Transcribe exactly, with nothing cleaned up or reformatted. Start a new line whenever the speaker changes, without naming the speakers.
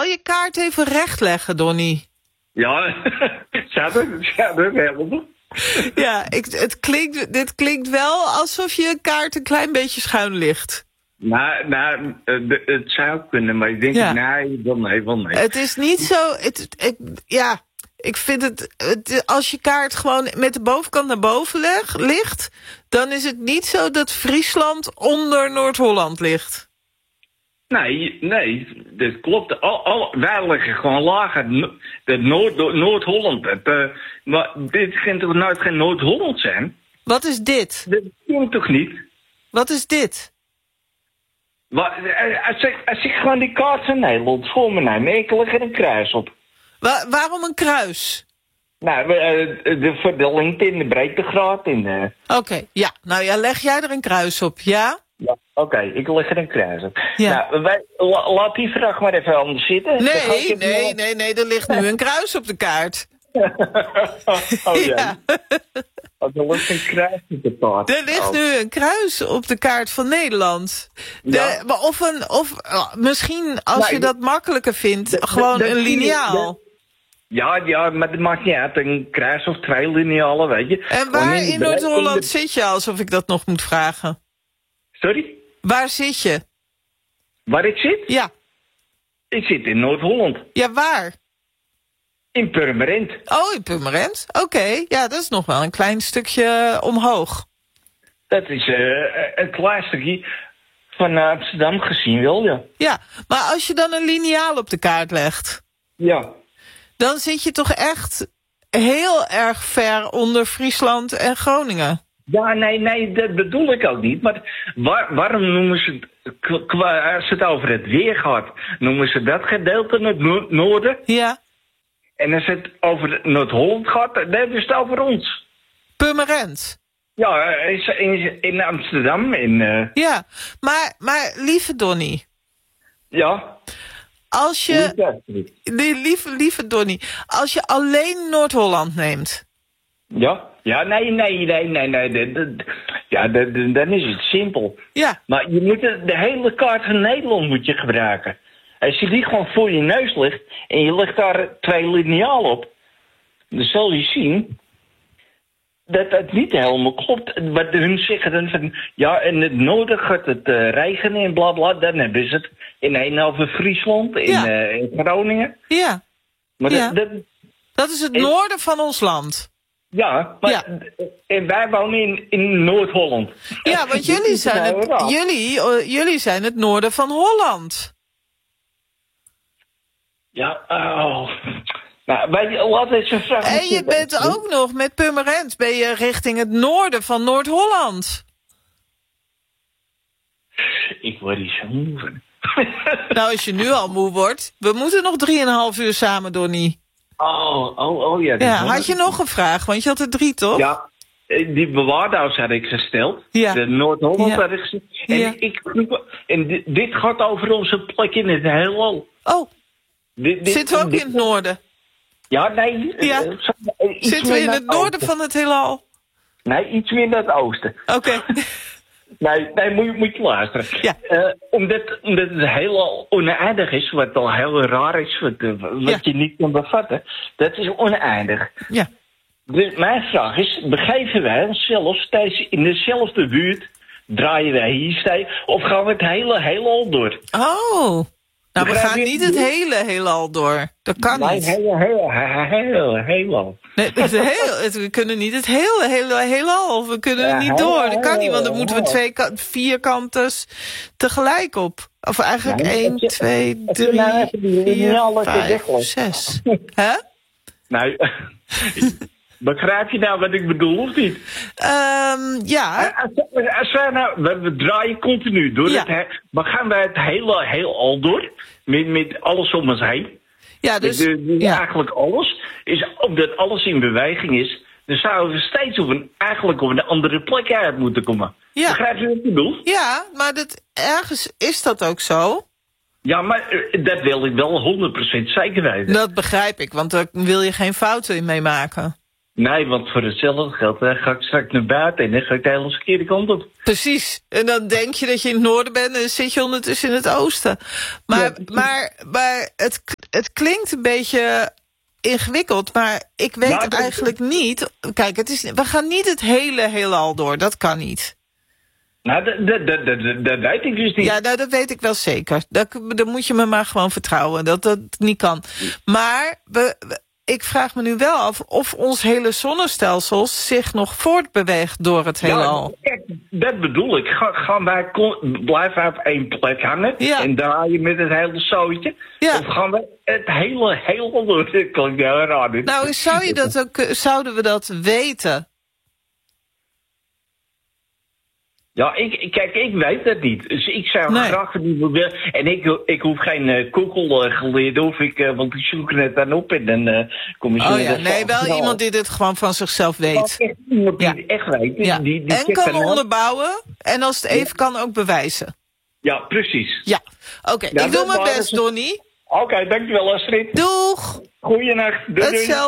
je kaart even rechtleggen, Donnie?
Ja, zou er, zou er helemaal.
Ja, ik, het klinkt, dit klinkt wel alsof je kaart een klein beetje schuin ligt.
Nou, nou uh, het zou kunnen, maar ik denk, ja. nee, wel nee, wel nee.
Het is niet zo... Het, ik, ja, ik vind het, het... Als je kaart gewoon met de bovenkant naar boven leg, ligt... dan is het niet zo dat Friesland onder Noord-Holland ligt.
Nee, nee, dat klopt. Al, al, wij liggen gewoon lager. De Noord, Noord-Holland. Het, uh, maar dit kan toch nooit geen Noord-Holland zijn?
Wat is dit?
Dat klopt toch niet?
Wat is dit?
Maar, als, ik, als ik gewoon die kaart van Nederland voor me neem, ik leg er een kruis op.
Wa- waarom een kruis?
Nou, de verdeling in de breedtegraad. De...
Oké, okay, ja. Nou ja, leg jij er een kruis op, ja?
Ja, oké, okay, ik leg er een kruis op.
Ja.
Nou, wij, la, laat die vraag maar even anders zitten.
Nee, nee, nog... nee, nee, er ligt nu een kruis op de kaart.
oh ja. ja. Oh, er ligt een kruis op de kaart.
Er ligt oh. nu een kruis op de kaart van Nederland. De, ja. maar of een, of uh, misschien, als nou, je dat makkelijker vindt, de, gewoon de, de, een liniaal. De,
ja, ja, maar dat maakt niet uit. Een kruis of twee linealen, weet je.
En waar in, in Noord-Holland de... zit je, alsof ik dat nog moet vragen?
Sorry?
Waar zit je?
Waar ik zit?
Ja.
Ik zit in Noord-Holland.
Ja, waar?
In Purmerend.
Oh, in Purmerend? Oké, okay. Ja, dat is nog wel een klein stukje omhoog.
Dat is uh, een klein stukje van Amsterdam gezien wel, ja.
Ja, maar als je dan een liniaal op de kaart legt...
Ja.
Dan zit je toch echt heel erg ver onder Friesland en Groningen.
Ja, nee, nee, dat bedoel ik ook niet. Maar waar, waarom noemen ze het, als het over het weer gaat, noemen ze dat gedeelte in het no- noorden?
Ja.
En als het over Noord-Holland gaat, dan hebben ze het over ons.
Purmerend.
Ja, in, in Amsterdam. In, uh...
Ja, maar, maar lieve Donnie.
Ja.
Als je, nee, lieve, lieve Donnie, als je alleen Noord-Holland neemt.
Ja, ja, nee, nee, nee, nee, nee. De, de, ja, de, de, dan is het simpel.
Ja.
Maar je moet de, de hele kaart van Nederland moet je gebruiken. Als je die gewoon voor je neus ligt en je legt daar twee linealen op, dan zal je zien dat het niet helemaal klopt. Wat hun zeggen dan van, ja, in het noorden gaat het uh, regenen en bla bla, dan hebben ze het in een over Friesland, in, ja. uh, in Groningen.
Ja.
Maar
ja.
Dat, dat,
dat is het en, noorden van ons land.
Ja, maar ja. En wij wonen in, in Noord-Holland.
Ja, want jullie zijn, het, jullie, uh, jullie zijn het noorden van Holland.
Ja, oh... Nou, wij, laten we eens een vraag.
En je bent ook nog met Purmerend, ben je richting het noorden van Noord-Holland.
Ik word hier zo moe van.
Nou, als je nu al moe wordt, we moeten nog drieënhalf uur samen, Donnie.
Oh, oh, oh ja.
Ja, had je nog een vraag? Want je had er drie, toch?
Ja, die bewaardhuis had ik gesteld.
Ja.
De Noord-Holland
ja.
had ik gesteld. En,
ja.
ik, en dit, dit gaat over onze plek in het heelal.
Oh, dit, dit, zitten we ook dit, in het noorden?
Ja, nee.
Ja.
Uh,
Zitten we in het noorden van het heelal?
Nee, iets meer naar het oosten.
Oké. Okay.
nee, nee, moet, moet je luisteren.
Ja.
Uh, omdat, omdat het heelal oneindig is, wat al heel raar is, wat, uh, wat ja. je niet kan bevatten. Dat is oneindig.
Ja.
Dus mijn vraag is, begeven wij onszelf steeds in dezelfde buurt? Draaien wij hier steeds? Of gaan we het hele heelal door?
Oh. Nou, we gaan niet het hele heelal door. Dat kan
nee,
niet.
Nee, hele, hele, hele, heelal.
Nee, het heel, het, we kunnen niet het hele, hele heelal. We kunnen ja, niet door. Dat kan niet, want dan moeten we twee vier kanten tegelijk op. Of eigenlijk ja, één, je, twee, drie, nou vier, vijf, zes. Hè?
Nou, begrijp je nou wat ik bedoel, of niet?
Um, ja.
Als, als wij nou, we, we draaien continu door ja. het, maar gaan wij het hele heelal door? Met, met alles om ons heen?
Ja, dus...
dus, dus
ja.
eigenlijk alles. Is, omdat alles in beweging is, dan zouden we steeds op een, eigenlijk op een andere plek uit moeten komen.
Ja.
Begrijp je wat ik bedoel?
Ja, maar dat, ergens is dat ook zo.
Ja, maar dat wil ik wel honderd procent zeker weten.
Dat begrijp ik, want daar wil je geen fouten in meemaken.
Nee, want voor hetzelfde geld hè, ga ik straks naar buiten en dan ga ik de hele verkeerde kant op.
Precies. En dan denk je dat je in het noorden bent en dan zit je ondertussen in het oosten. Maar, ja. maar, maar het, het klinkt een beetje ingewikkeld, maar ik weet
Nou, dat-
eigenlijk niet... Kijk, het is, we gaan niet het hele heelal door. Dat kan niet.
Nou, dat, dat, dat, dat, dat weet ik dus niet.
Ja, nou, dat weet ik wel zeker. Dat, dan moet je me maar gewoon vertrouwen dat dat niet kan. Maar we, we- ik vraag me nu wel af of ons hele zonnestelsel zich nog voortbeweegt door het heelal.
Ja, kijk, dat bedoel ik. Ga, gaan wij kon- blijven op één plek hangen
Ja.
en draaien met het hele zootje?
Ja.
Of gaan we het hele heelal door? Dat klinkt heel raar. dit.
Nou, zou je dat ook, zouden we dat weten?
Ja, ik, ik- kijk, ik weet dat niet. Dus ik zou
Nee.
graag niet willen. En ik, ik hoef geen uh, Google-geleerde, of ik, uh, want ik zoek het dan op en dan uh, kom je zo...
Oh ja,
dat
nee,
van-
wel
Ja.
iemand die dit gewoon van zichzelf weet.
Echt iemand die
Ja.
het echt weet. Die,
Ja.
die, die
En
zegt
kan
dan, nou,
onderbouwen. En als het even kan, ook bewijzen.
Ja, precies.
Ja, oké.
Ja,
Ik doe
dat
mijn
waren
best,
ze.
Donnie.
Oké, dankjewel Astrid.
Doeg!
Goeienacht. Doei, doei.
Hetzelfde.